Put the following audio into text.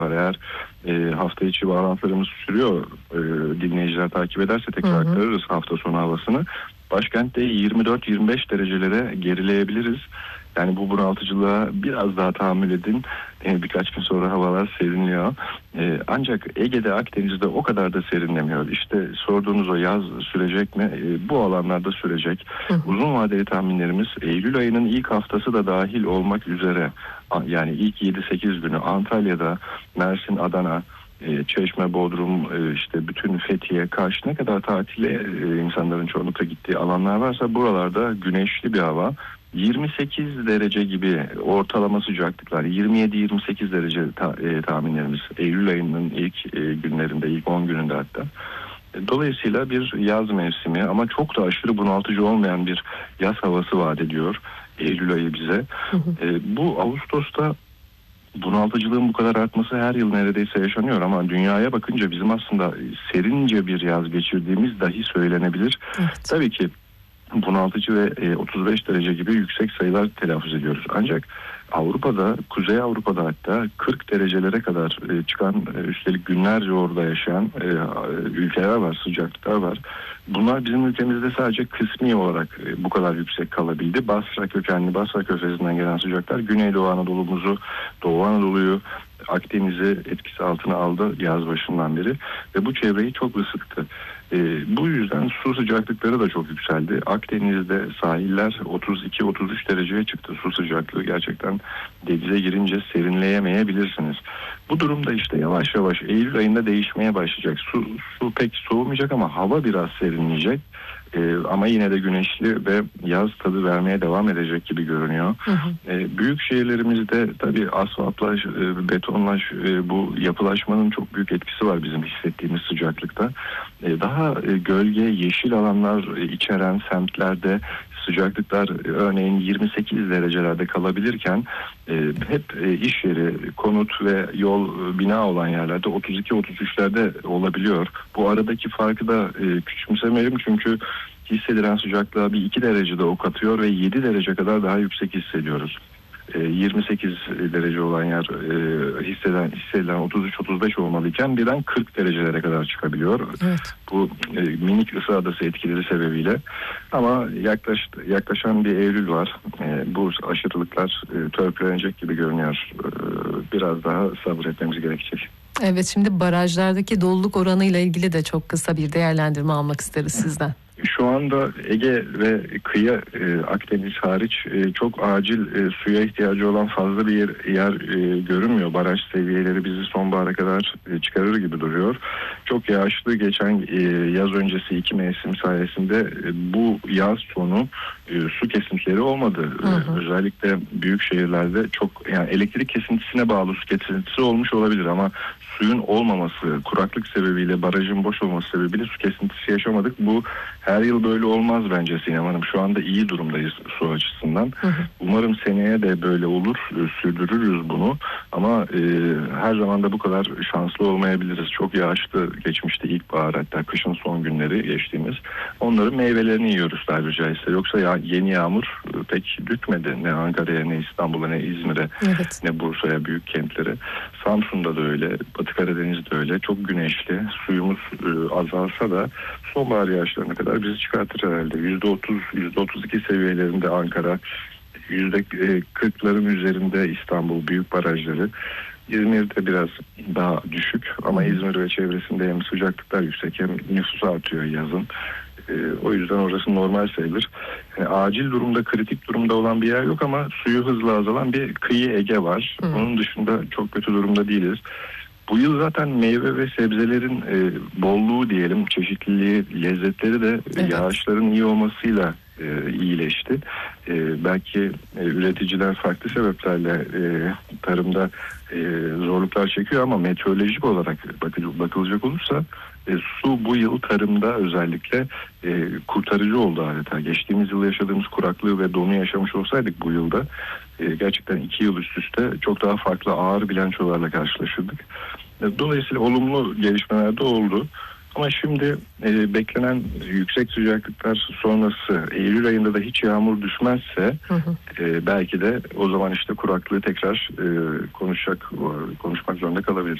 var. Eğer hafta içi bağlantılarımız sürüyor, dinleyiciler takip ederse tekrar aktarırız hafta sonu havasını. Başkentte 24-25 derecelere gerileyebiliriz. Yani bu bunaltıcılığa biraz daha tahammül edin. Birkaç gün sonra havalar serinliyor. Ancak Ege'de, Akdeniz'de o kadar da serinlemiyor. İşte sorduğunuz o yaz sürecek mi? Bu alanlarda sürecek. Uzun vadeli tahminlerimiz Eylül ayının ilk haftası da dahil olmak üzere. Yani ilk 7-8 günü Antalya'da, Mersin, Adana, Çeşme, Bodrum, işte bütün Fethiye, Kaş, ne kadar tatile insanların çoğunlukla gittiği alanlar varsa buralarda güneşli bir hava. 28 derece gibi ortalama sıcaklıklar, 27-28 derece tahminlerimiz Eylül ayının ilk günlerinde, ilk 10 gününde hatta. Dolayısıyla bir yaz mevsimi ama çok da aşırı bunaltıcı olmayan bir yaz havası vaat ediyor Eylül ayı bize. Bu Ağustos'ta bunaltıcılığın bu kadar artması her yıl neredeyse yaşanıyor ama dünyaya bakınca bizim aslında serince bir yaz geçirdiğimiz dahi söylenebilir. Evet. Tabii ki bunaltıcı ve 35 derece gibi yüksek sayılar telaffuz ediyoruz. Ancak Avrupa'da, Kuzey Avrupa'da hatta 40 derecelere kadar çıkan, üstelik günlerce orada yaşayan ülkeler var, sıcaklıklar var. Bunlar bizim ülkemizde sadece kısmi olarak bu kadar yüksek kalabildi. Basra kökenli, Basra Körfezi'nden gelen sıcaklar Güneydoğu Anadolu'muzu, Doğu Anadolu'yu, Akdeniz'i etkisi altına aldı yaz başından beri ve bu çevreyi çok ısıttı. Bu yüzden su sıcaklıkları da çok yükseldi. Akdeniz'de sahiller 32-33 dereceye çıktı. Su sıcaklığı gerçekten denize girince serinleyemeyebilirsiniz. Bu durumda işte yavaş yavaş Eylül ayında değişmeye başlayacak. Su pek soğumayacak ama hava biraz serinleyecek. Ama yine de güneşli ve yaz tadı vermeye devam edecek gibi görünüyor. Büyük şehirlerimizde tabii asfaltlaş, betonlaş, bu yapılaşmanın çok büyük etkisi var bizim hissettiğimiz sıcaklıkta. Daha gölge, yeşil alanlar içeren semtlerde sıcaklıklar örneğin 28 derecelerde kalabilirken hep iş yeri, konut ve yol, bina olan yerlerde 32-33'lerde olabiliyor. Bu aradaki farkı da küçümsemeyelim çünkü hissedilen sıcaklığa bir 2 derecede ok atıyor ve 7 derece kadar daha yüksek hissediyoruz. 28 derece olan yer hissedilen 33-35 olmalıyken birden 40 derecelere kadar çıkabiliyor. Evet. Bu minik ısı adası etkileri sebebiyle. Ama yaklaşan bir Eylül var. Bu aşırılıklar törpülenecek gibi görünüyor. Biraz daha sabretmemiz gerekecek. Evet, şimdi barajlardaki doluluk oranıyla ilgili de çok kısa bir değerlendirme almak isteriz sizden. Şu anda Ege ve kıyı Akdeniz hariç çok acil suya ihtiyacı olan fazla bir yer görünmüyor. Baraj seviyeleri bizi sonbahara kadar çıkarır gibi duruyor. Çok yağışlı geçen yaz öncesi 2 mevsim sayesinde bu yaz sonu su kesintileri olmadı. Özellikle büyük şehirlerde çok, yani elektrik kesintisine bağlı su kesintisi olmuş olabilir ama suyun olmaması, kuraklık sebebiyle, barajın boş olması sebebiyle su kesintisi yaşamadık. Bu her yıl böyle olmaz bence Sinem Hanım. Şu anda iyi durumdayız su açısından. Umarım seneye de böyle olur. Sürdürürüz bunu. Ama her zaman da bu kadar şanslı olmayabiliriz. Çok yağışlı geçmişti ilkbahar, hatta kışın son günleri geçtiğimiz. Onların meyvelerini yiyoruz tabiri caizse. Yoksa yeni yağmur pek dökmedi. Ne Ankara'ya, ne İstanbul'a, ne İzmir'e, ne Bursa'ya, büyük kentlere. Samsun'da da öyle. Batı Karadeniz'de öyle. Çok güneşli. Suyumuz azalsa da sonbahar yağışlarına kadar bizi çıkartır herhalde. %30, %32 seviyelerinde Ankara, %40'ların üzerinde İstanbul büyük barajları. İzmir'de biraz daha düşük ama İzmir ve çevresinde hem sıcaklıklar yüksek hem nüfus artıyor yazın. O yüzden orası normal sayılır. Yani acil durumda, kritik durumda olan bir yer yok ama suyu hızla azalan bir kıyı Ege var. Onun dışında çok kötü durumda değiliz. Bu yıl zaten meyve ve sebzelerin bolluğu diyelim, çeşitliliği, lezzetleri de yağışların iyi olmasıyla iyileşti. Belki üreticiler farklı sebeplerle tarımda zorluklar çekiyor ama meteorolojik olarak bakılacak olursa su bu yıl tarımda özellikle kurtarıcı oldu adeta. Geçtiğimiz yıl yaşadığımız kuraklığı ve donu yaşamış olsaydık bu yılda gerçekten 2 yıl üst üste çok daha farklı ağır bilançolarla karşılaşırdık. Dolayısıyla olumlu gelişmeler de oldu. Ama şimdi beklenen yüksek sıcaklıklar sonrası Eylül ayında da hiç yağmur düşmezse belki de o zaman işte kuraklığı tekrar konuşmak zorunda kalabiliriz.